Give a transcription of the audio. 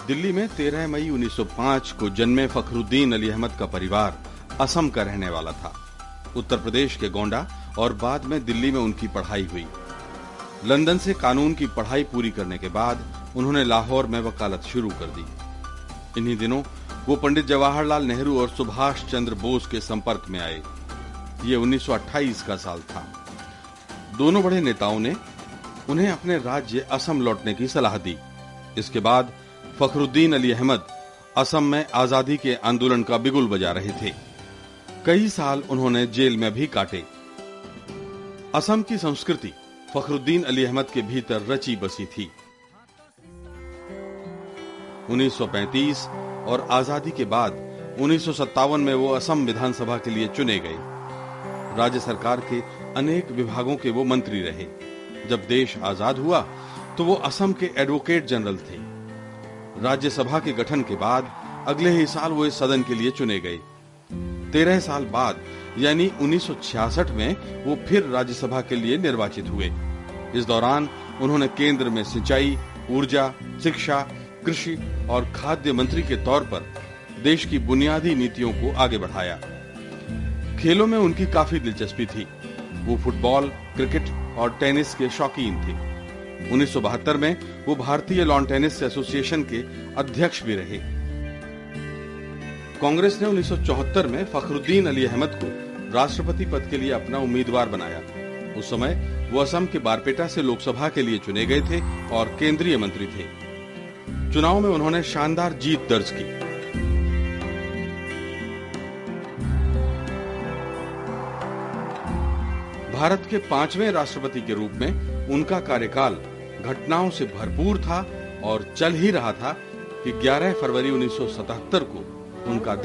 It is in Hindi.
दिल्ली में 13 मई 1905 को जन्मे फखरुद्दीन अली अहमद का परिवार असम का रहने वाला था। उत्तर प्रदेश के गोंडा और बाद में दिल्ली में उनकी पढ़ाई हुई। लंदन से कानून की पढ़ाई पूरी करने के बाद उन्होंने लाहौर में वकालत शुरू कर दी। इन्हीं दिनों वो पंडित जवाहरलाल नेहरू और सुभाष चंद्र बोस के संपर्क में आए। ये 1928 का साल था। दोनों बड़े नेताओं ने उन्हें अपने राज्य असम लौटने की सलाह दी। इसके बाद फखरुद्दीन अली अहमद असम में आजादी के आंदोलन का बिगुल बजा रहे थे। कई साल उन्होंने जेल में भी काटे। असम की संस्कृति फखरुद्दीन अली अहमद के भीतर रची बसी थी। 1935 और आजादी के बाद 1957 में वो असम विधानसभा के लिए चुने गए। राज्य सरकार के अनेक विभागों के वो मंत्री रहे। जब देश आजाद हुआ तो वो असम के एडवोकेट जनरल थे। राज्यसभा के गठन के बाद अगले ही साल वो इस सदन के लिए चुने गए। 13 साल बाद यानी 1966 में वो फिर राज्यसभा के लिए निर्वाचित हुए। इस दौरान उन्होंने केंद्र में सिंचाई, ऊर्जा, शिक्षा, कृषि और खाद्य मंत्री के तौर पर देश की बुनियादी नीतियों को आगे बढ़ाया। खेलों में उनकी काफी दिलचस्पी थी। वो फुटबॉल, क्रिकेट और टेनिस के शौकीन थे। 1972 में वो भारतीय लॉन टेनिस एसोसिएशन के अध्यक्ष भी रहे। कांग्रेस ने 1974 में फखरुद्दीन अली अहमद को राष्ट्रपति पद के लिए अपना उम्मीदवार बनाया। उस समय वो असम के बारपेटा से लोकसभा के लिए चुने गए थे और केंद्रीय मंत्री थे। चुनाव में उन्होंने शानदार जीत दर्ज की। भारत के 5वें राष्ट्रपति के रूप में उनका कार्यकाल घटनाओं से भरपूर था और चल ही रहा था कि 11 फरवरी 1977 को उनका